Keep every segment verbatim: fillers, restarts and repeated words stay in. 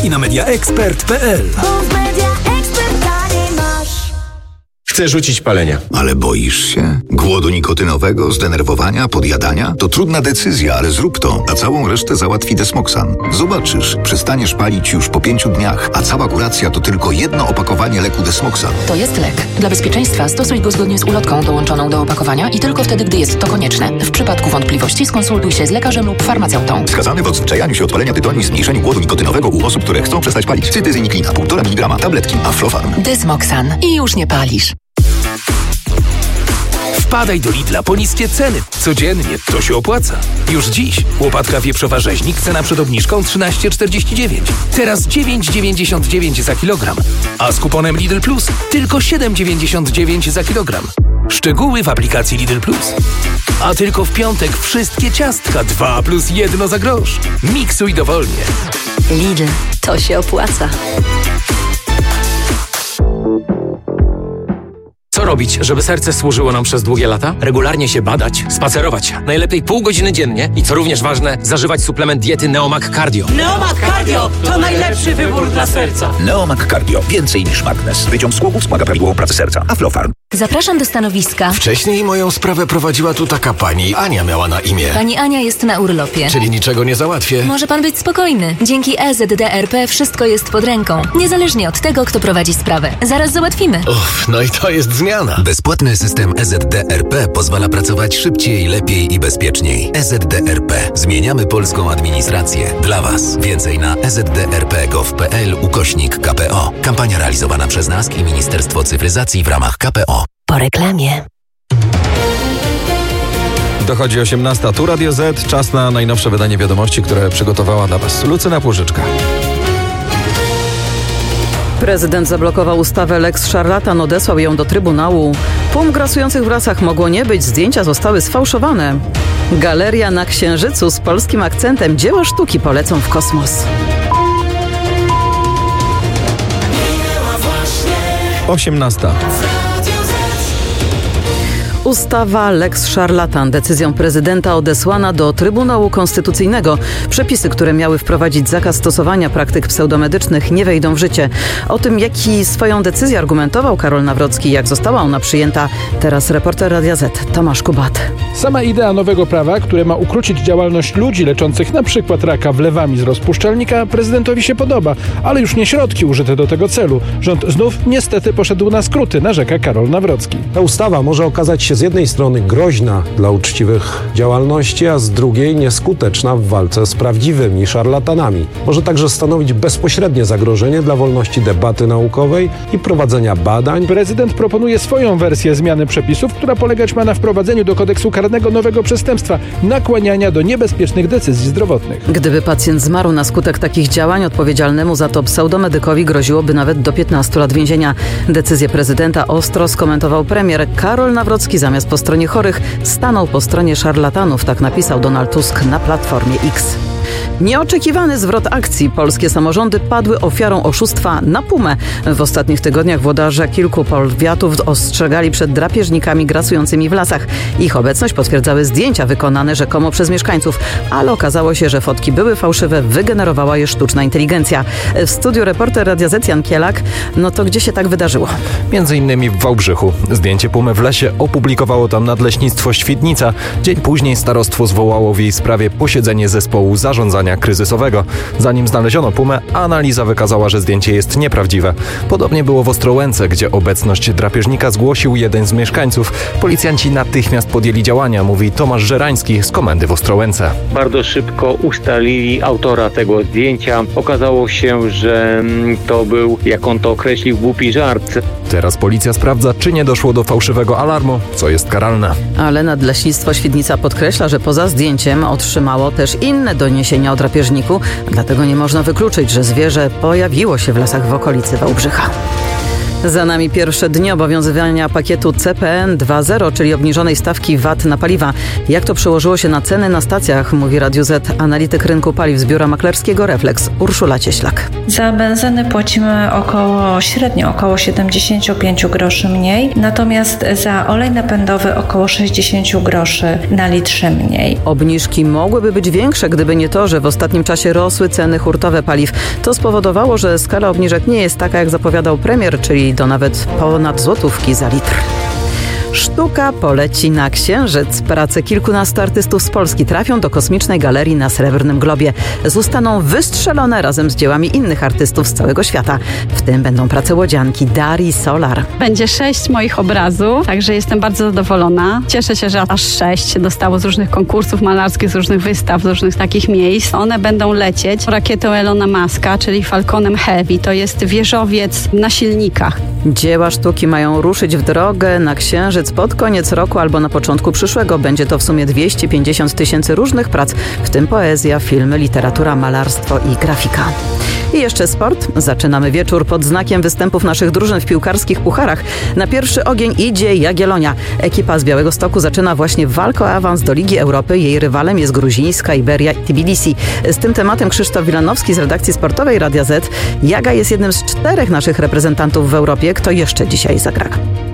i na media expert kropka p l. Chcę rzucić palenia. Ale boisz się? Głodu nikotynowego, zdenerwowania, podjadania? To trudna decyzja, ale zrób to, a całą resztę załatwi Desmoxan. Zobaczysz, przestaniesz palić już po pięciu dniach, a cała kuracja to tylko jedno opakowanie leku Desmoxan. To jest lek. Dla bezpieczeństwa stosuj go zgodnie z ulotką dołączoną do opakowania i tylko wtedy, gdy jest to konieczne. W przypadku wątpliwości skonsultuj się z lekarzem lub farmaceutą. Wskazany w odzwyczajaniu się od palenia tytoniu i zmniejszeniu głodu nikotynowego u osób, które chcą przestać palić. Cytyzyniklina, półtora miligrama, tabletki, Aflofarm. Desmoxan. I już nie palisz. Wpadaj do Lidla po niskie ceny. Codziennie to się opłaca. Już dziś łopatka wieprzowa rzeźnik, cena przed obniżką trzynaście czterdzieści dziewięć. Teraz dziewięć dziewięćdziesiąt dziewięć za kilogram. A z kuponem Lidl Plus tylko siedem dziewięćdziesiąt dziewięć za kilogram. Szczegóły w aplikacji Lidl Plus. A tylko w piątek wszystkie ciastka dwa plus jedno za grosz. Miksuj dowolnie. Lidl, to się opłaca. Co robić, żeby serce służyło nam przez długie lata? Regularnie się badać, spacerować. Najlepiej pół godziny dziennie i co również ważne, zażywać suplement diety Neomag Cardio. Neomag Cardio to najlepszy wybór dla serca. Neomag Cardio. Więcej niż magnes. Wyciąg z głowy wspomaga prawidłową pracę serca. Aflofarm. Zapraszam do stanowiska. Wcześniej moją sprawę prowadziła tu taka pani. Ania miała na imię. Pani Ania jest na urlopie. Czyli niczego nie załatwię. Może pan być spokojny. Dzięki E Z D R P wszystko jest pod ręką. Niezależnie od tego, kto prowadzi sprawę. Zaraz załatwimy. Uff, no i to jest zmiana. Bezpłatny system E Z D R P pozwala pracować szybciej, lepiej i bezpieczniej. E Z D R P. Zmieniamy polską administrację. Dla Was. Więcej na e z d r p kropka gov kropka p l ukośnik K P O. Kampania realizowana przez N A S K i Ministerstwo Cyfryzacji w ramach K P O. Po reklamie. Dochodzi osiemnasta. Tu Radio Z. Czas na najnowsze wydanie wiadomości, które przygotowała dla Was Lucyna Płużyczka. Prezydent zablokował ustawę Lex Szarlatan, odesłał ją do Trybunału. Tłum grasujących w lasach mogło nie być, zdjęcia zostały sfałszowane. Galeria na Księżycu z polskim akcentem, dzieła sztuki polecą w kosmos. osiemnasta. Ustawa Lex Szarlatan decyzją prezydenta odesłana do Trybunału Konstytucyjnego. Przepisy, które miały wprowadzić zakaz stosowania praktyk pseudomedycznych, nie wejdą w życie. O tym, jaki swoją decyzję argumentował Karol Nawrocki, jak została ona przyjęta, teraz reporter Radia Z Tomasz Kubat. Sama idea nowego prawa, które ma ukrócić działalność ludzi leczących na przykład raka wlewami z rozpuszczalnika, prezydentowi się podoba, ale już nie środki użyte do tego celu. Rząd znów niestety poszedł na skróty, narzeka Karol Nawrocki. Ta ustawa może okazać się z jednej strony groźna dla uczciwych działalności, a z drugiej nieskuteczna w walce z prawdziwymi szarlatanami. Może także stanowić bezpośrednie zagrożenie dla wolności debaty naukowej i prowadzenia badań. Prezydent proponuje swoją wersję zmiany przepisów, która polegać ma na wprowadzeniu do kodeksu karnego nowego przestępstwa nakłaniania do niebezpiecznych decyzji zdrowotnych. Gdyby pacjent zmarł na skutek takich działań, odpowiedzialnemu za to pseudomedykowi groziłoby nawet do piętnastu lat więzienia. Decyzję prezydenta ostro skomentował premier. Karol Nawrocki zamiast po stronie chorych stanął po stronie szarlatanów, tak napisał Donald Tusk na Platformie X. Nieoczekiwany zwrot akcji. Polskie samorządy padły ofiarą oszustwa na Pumę. W ostatnich tygodniach włodarze kilku powiatów ostrzegali przed drapieżnikami grasującymi w lasach. Ich obecność potwierdzały zdjęcia wykonane rzekomo przez mieszkańców, ale okazało się, że fotki były fałszywe, wygenerowała je sztuczna inteligencja. W studiu reporter Radia Z Jan Kielak. No to gdzie się tak wydarzyło? Między innymi w Wałbrzychu. Zdjęcie Pumy w lesie opublikowało tam Nadleśnictwo Świdnica. Dzień później starostwo zwołało w jej sprawie posiedzenie zespołu zarządzania kryzysowego. Zanim znaleziono Pumę, analiza wykazała, że zdjęcie jest nieprawdziwe. Podobnie było w Ostrołęce, gdzie obecność drapieżnika zgłosił jeden z mieszkańców. Policjanci natychmiast podjęli działania, mówi Tomasz Żerański z komendy w Ostrołęce. Bardzo szybko ustalili autora tego zdjęcia. Okazało się, że to był, jak on to określił, głupi żart. Teraz policja sprawdza, czy nie doszło do fałszywego alarmu, co jest karalne. Ale Nadleśnictwo Świdnica podkreśla, że poza zdjęciem otrzymało też inne doniesienia o drapieżniku, dlatego nie można wykluczyć, że zwierzę pojawiło się w lasach w okolicy Wałbrzycha. Za nami pierwsze dni obowiązywania pakietu C P N dwa zero, czyli obniżonej stawki V A T na paliwa. Jak to przełożyło się na ceny na stacjach, mówi Radiu Z analityk rynku paliw z biura maklerskiego Reflex Urszula Cieślak. Za benzynę płacimy około, średnio około siedemdziesiąt pięć groszy mniej, natomiast za olej napędowy około sześćdziesiąt groszy na litrze mniej. Obniżki mogłyby być większe, gdyby nie to, że w ostatnim czasie rosły ceny hurtowe paliw. To spowodowało, że skala obniżek nie jest taka, jak zapowiadał premier, czyli do nawet ponad złotówki za litr. Sztuka poleci na Księżyc. Prace kilkunastu artystów z Polski trafią do kosmicznej galerii na Srebrnym Globie. Zostaną wystrzelone razem z dziełami innych artystów z całego świata. W tym będą prace łodzianki Darii Solar. Będzie sześć moich obrazów, także jestem bardzo zadowolona. Cieszę się, że aż sześć się dostało z różnych konkursów malarskich, z różnych wystaw, z różnych takich miejsc. One będą lecieć rakietą Elona Muska, czyli Falconem Heavy. To jest wieżowiec na silnikach. Dzieła sztuki mają ruszyć w drogę na Księżyc pod koniec roku albo na początku przyszłego. Będzie to w sumie dwieście pięćdziesiąt tysięcy różnych prac, w tym poezja, filmy, literatura, malarstwo i grafika. I jeszcze sport. Zaczynamy wieczór pod znakiem występów naszych drużyn w piłkarskich pucharach. Na pierwszy ogień idzie Jagiellonia. Ekipa z Białegostoku zaczyna właśnie walkę o awans do Ligi Europy. Jej rywalem jest gruzińska Iberia Tbilisi. Z tym tematem Krzysztof Wilanowski z redakcji sportowej Radia Z. Jaga jest jednym z czterech naszych reprezentantów w Europie. Kto jeszcze dzisiaj zagra?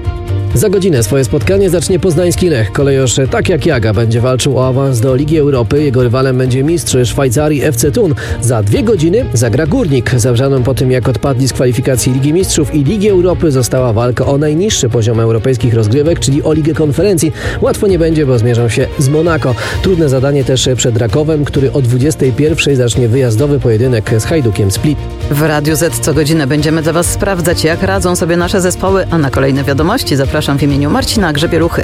Za godzinę swoje spotkanie zacznie poznański Lech. Kolejorz, tak jak Jaga, będzie walczył o awans do Ligi Europy. Jego rywalem będzie mistrz Szwajcarii F C Thun. Za dwie godziny zagra Górnik. Zabrzaną po tym, jak odpadli z kwalifikacji Ligi Mistrzów i Ligi Europy, została walka o najniższy poziom europejskich rozgrywek, czyli o Ligę Konferencji. Łatwo nie będzie, bo zmierzą się z Monako. Trudne zadanie też przed Rakowem, który o dwudziestej pierwszej zacznie wyjazdowy pojedynek z Hajdukiem Split. W Radiu Z co godzinę będziemy dla Was sprawdzać, jak radzą sobie nasze zespoły, a na kolejne wiadomości zapraszam w imieniu Marcina Grzebieluchy.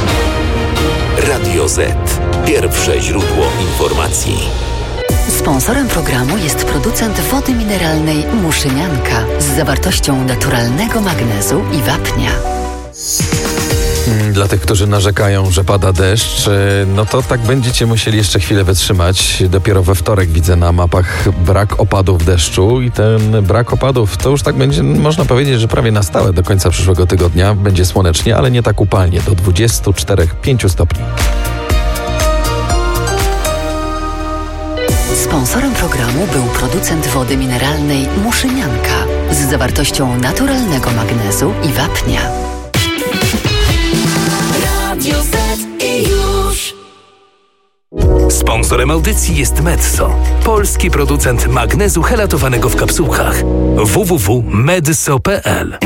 Radio Z. Pierwsze źródło informacji. Sponsorem programu jest producent wody mineralnej Muszynianka z zawartością naturalnego magnezu i wapnia. Dla tych, którzy narzekają, że pada deszcz, no to tak będziecie musieli jeszcze chwilę wytrzymać. Dopiero we wtorek widzę na mapach brak opadów deszczu i ten brak opadów to już tak będzie, można powiedzieć, że prawie na stałe do końca przyszłego tygodnia. Będzie słonecznie, ale nie tak upalnie, do dwudziestu czterech do pięciu stopni. Sponsorem programu był producent wody mineralnej Muszynianka z zawartością naturalnego magnezu i wapnia. Sponsorem audycji jest Medzo, polski producent magnezu helatowanego w kapsułkach. w w w kropka medzo kropka p l